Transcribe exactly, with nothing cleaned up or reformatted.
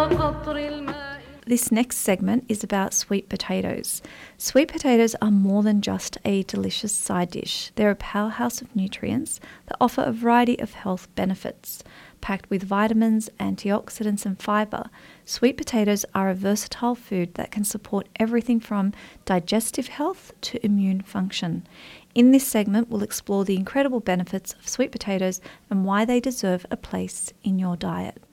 This next segment is about sweet potatoes. Sweet potatoes are more than just a delicious side dish. They're a powerhouse of nutrients that offer a variety of health benefits. Packed with vitamins, antioxidants and fibre, sweet potatoes are a versatile food that can support everything from digestive health to immune function. In this segment, we'll explore the incredible benefits of sweet potatoes and why they deserve a place in your diet.